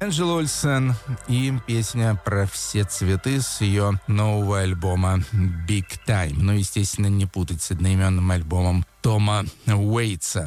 Энджел Ольсен и песня про все цветы с ее нового альбома Big Time. Ну, естественно, не путать с одноименным альбомом Тома Уэйтса.